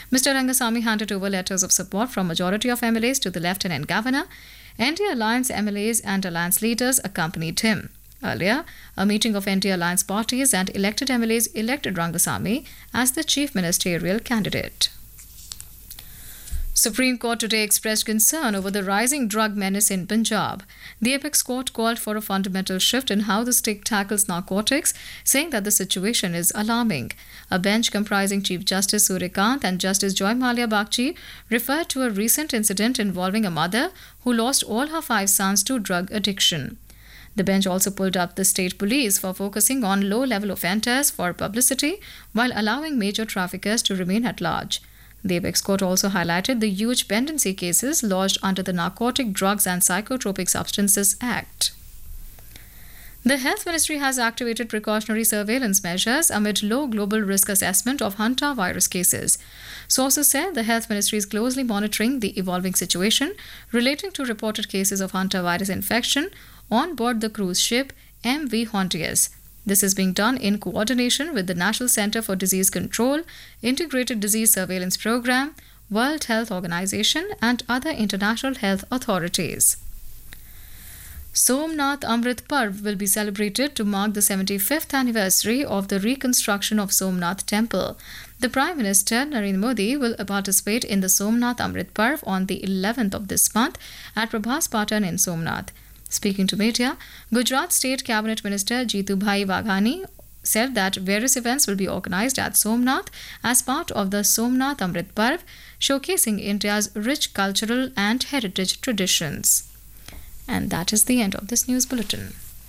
Mr. Rangasamy handed over letters of support from majority of MLAs to the Lieutenant Governor. NDA Alliance MLAs and Alliance leaders accompanied him. Earlier, a meeting of NDA Alliance parties and elected MLAs elected Rangasamy as the chief ministerial candidate. Supreme Court today expressed concern over the rising drug menace in Punjab. The apex court called for a fundamental shift in how the state tackles narcotics, saying that the situation is alarming. A bench comprising Chief Justice Suryakant and Justice Joy Malia Bagchi referred to a recent incident involving a mother who lost all her 5 sons to drug addiction. The bench also pulled up the state police for focusing on low-level offenders for publicity while allowing major traffickers to remain at large. The apex court also highlighted the huge pendency cases lodged under the Narcotic Drugs and Psychotropic Substances Act. The Health Ministry has activated precautionary surveillance measures amid low global risk assessment of Hanta virus cases. Sources said the Health Ministry is closely monitoring the evolving situation relating to reported cases of Hanta virus infection on board the cruise ship MV Hontius. This is being done in coordination with the National Center for Disease Control, Integrated Disease Surveillance Program, World Health Organization, and other international health authorities. Somnath Amrit Parv will be celebrated to mark the 75th anniversary of the reconstruction of Somnath Temple. The Prime Minister Narendra Modi will participate in the Somnath Amrit Parv on the 11th of this month at Prabhas Patan in Somnath. Speaking to media, Gujarat State Cabinet Minister Jeetubhai Waghani said that various events will be organized at Somnath as part of the Somnath Amrit Parv, showcasing India's rich cultural and heritage traditions. And that is the end of this news bulletin.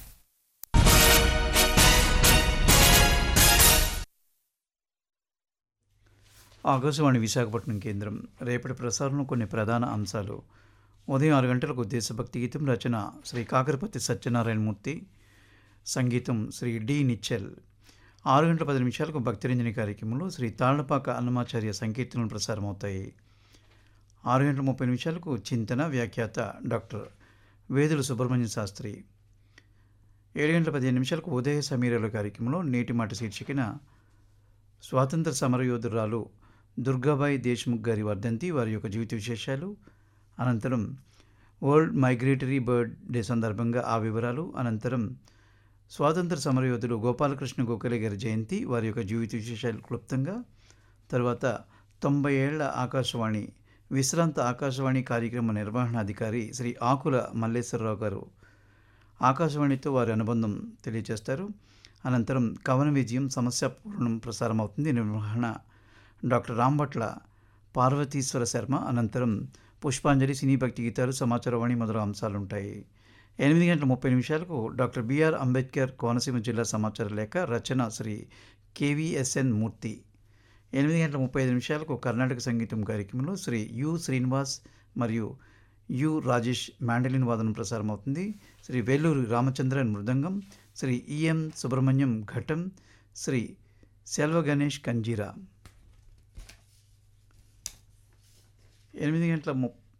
Akashvani Visakhapatnam కేంద్రం రేపటి ప్రసారంలో కొన్ని ప్రధాన అంశాలు. ఉదయం 6 గంటలకు దేశభక్తి గీతం రచన శ్రీ కాకరపతి సత్యనారాయణమూర్తి, సంగీతం శ్రీ డి నిచ్చెల్. 6 గంటల 10 నిమిషాలకు భక్తిరంజని కార్యక్రమంలో శ్రీ తాళ్లపాక అన్నమాచార్య సంకీర్తనలు ప్రసారమవుతాయి. 6 గంటల 30 నిమిషాలకు చింతన వ్యాఖ్యాత డాక్టర్ వేదుల సుబ్రహ్మణ్య శాస్త్రి. 7 గంటల 15 నిమిషాలకు ఉదయ సమీరాల కార్యక్రమంలో నేటి మాట శీర్షికన స్వాతంత్ర సమరయోధురాలు దుర్గాబాయి దేశ్ముఖ్ గారి వర్ధంతి, వారి యొక్క జీవిత విశేషాలు. అనంతరం వరల్డ్ మైగ్రేటరీ బర్డ్ డే సందర్భంగా ఆ వివరాలు. అనంతరం స్వాతంత్ర సమరయోధులు గోపాలకృష్ణ గోఖలే గారి జయంతి, వారి యొక్క జీవిత విశేషాలు క్లుప్తంగా. తర్వాత 90 ఏళ్ల ఆకాశవాణి విశ్రాంత ఆకాశవాణి కార్యక్రమ నిర్వహణాధికారి శ్రీ ఆకుల మల్లేశ్వరరావు గారు ఆకాశవాణితో వారి అనుబంధం తెలియజేస్తారు. అనంతరం కవన విజయం సమస్యాపూర్ణం ప్రసారమవుతుంది. నిర్వహణ డాక్టర్ రాంభట్ల పార్వతీశ్వర శర్మ. అనంతరం పుష్పాంజలి, సినీ భక్తి గీతాలు, సమాచారవాణి మొదలు అంశాలుంటాయి. 8 గంటల 30 నిమిషాలకు డాక్టర్ బిఆర్ అంబేద్కర్ కోనసీమ జిల్లా సమాచార లేఖ, రచన శ్రీ కేవీఎస్ఎన్ మూర్తి. 8 గంటల 35 నిమిషాలకు కర్ణాటక సంగీతం కార్యక్రమంలో శ్రీ యు శ్రీనివాస్ మరియు యు రాజేష్ మ్యాండలిన్ వాదనం ప్రసారమవుతుంది. శ్రీ వెల్లూరి రామచంద్రన్ మృదంగం, శ్రీ ఈఎం సుబ్రహ్మణ్యం ఘటం, శ్రీ సెల్వ గణేష్ కంజీరా. 8 గంటల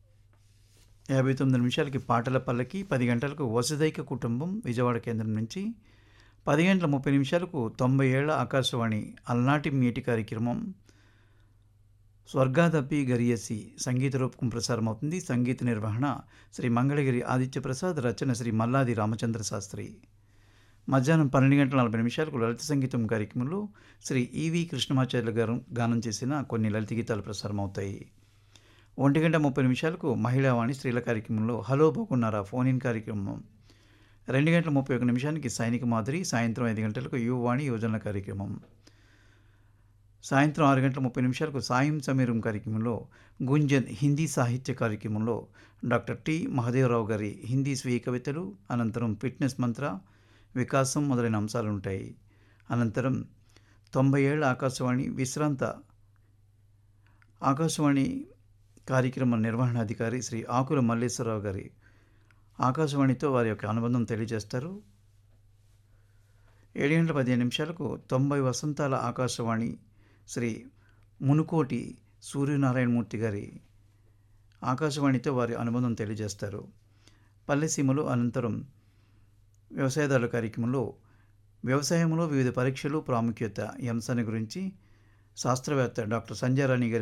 59 నిమిషాలకి పాటల పల్లకి. 10 గంటలకు వసుదైక కుటుంబం విజయవాడ కేంద్రం నుంచి. 10 గంటల 30 నిమిషాలకు 90 ఏళ్ల ఆకాశవాణి అలనాటి మేటి కార్యక్రమం స్వర్గాదపి గరియసి సంగీత రూపకం ప్రసారమవుతుంది. సంగీత నిర్వహణ శ్రీ మంగళగిరి ఆదిత్య ప్రసాద్, రచన శ్రీ మల్లాది రామచంద్ర శాస్త్రి. మధ్యాహ్నం 12 గంటల 40 నిమిషాలకు లలిత సంగీతం కార్యక్రమంలో శ్రీ ఈవి కృష్ణమాచార్యులు గారు గానం చేసిన కొన్ని లలిత గీతాలు ప్రసారమవుతాయి. 1 గంట 30 నిమిషాలకు మహిళావాణి స్త్రీల కార్యక్రమంలో హలో బాగున్నారా ఫోన్ ఇన్ కార్యక్రమం. 2 గంటల 31 నిమిషానికి సైనిక మాదిరి. సాయంత్రం 5 గంటలకు యువవాణి యోజనల కార్యక్రమం. సాయంత్రం 6 గంటల 30 నిమిషాలకు సాయం సమీరం కార్యక్రమంలో గుంజన్ హిందీ సాహిత్య కార్యక్రమంలో డాక్టర్ టి మహదేవరావు గారి హిందీ స్వీయ కవితలు. అనంతరం ఫిట్నెస్ మంత్ర, వికాసం మొదలైన అంశాలు ఉంటాయి. అనంతరం 90 ఏళ్ల ఆకాశవాణి విశ్రాంత ఆకాశవాణి కార్యక్రమ నిర్వహణాధికారి శ్రీ ఆకుల మల్లేశ్వరరావు గారి ఆకాశవాణితో వారి యొక్క అనుబంధం తెలియజేస్తారు. 7 గంటల 15 నిమిషాలకు 90 వసంతాల ఆకాశవాణి శ్రీ మునుకోటి సూర్యనారాయణమూర్తి గారి ఆకాశవాణితో వారి అనుబంధం తెలియజేస్తారు. పల్లెసీమలు. అనంతరం వ్యవసాయదారుల కార్యక్రమంలో వ్యవసాయంలో వివిధ పరీక్షలు ప్రాముఖ్యత ఈ అంశాన్ని గురించి శాస్త్రవేత్త డాక్టర్ సంధ్యారాణి గారి